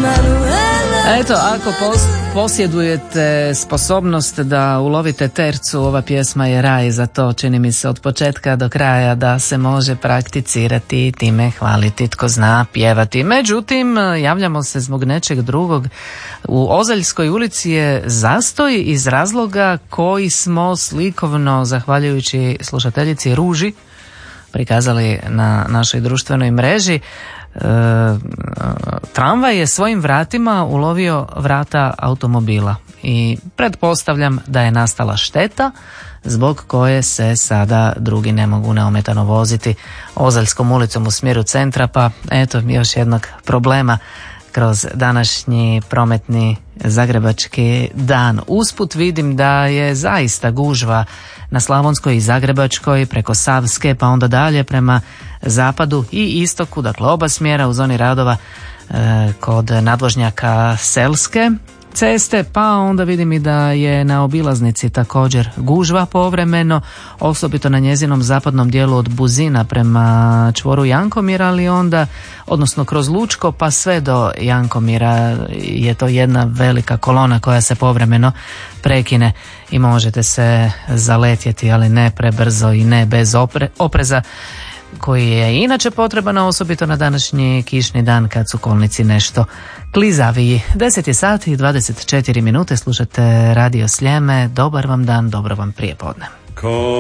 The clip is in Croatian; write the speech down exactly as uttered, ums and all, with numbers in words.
Eto, ako pos- posjedujete sposobnost da ulovite tercu, ova pjesma je raj za to, čini mi se od početka do kraja, da se može prakticirati i time hvaliti tko zna pjevati. Međutim, javljamo se zbog nečeg drugog. U Ozaljskoj ulici je zastoj iz razloga koji smo slikovno, zahvaljujući slušateljici Ruži, prikazali na našoj društvenoj mreži. E, tramvaj je svojim vratima ulovio vrata automobila i pretpostavljam da je nastala šteta zbog koje se sada drugi ne mogu neometano voziti Ozaljskom ulicom u smjeru centra, pa eto još jednog problema kroz današnji prometni zagrebački dan. Usput vidim da je zaista gužva na Slavonskoj i Zagrebačkoj preko Savske pa onda dalje prema zapadu i istoku, dakle oba smjera u zoni radova e, kod nadvožnjaka Selske ceste, pa onda vidim i da je na obilaznici također gužva povremeno, osobito na njezinom zapadnom dijelu od Buzina prema čvoru Jankomira, ali onda, odnosno kroz Lučko pa sve do Jankomira je to jedna velika kolona koja se povremeno prekine i možete se zaletjeti, ali ne prebrzo i ne bez opre, opreza koji je inače potreban, osobito na današnji kišni dan kad su kolnici nešto klizaviji. deset je sati i dvadeset četiri minute, slušate Radio Sljeme. Dobar vam dan, dobro vam prijepodne.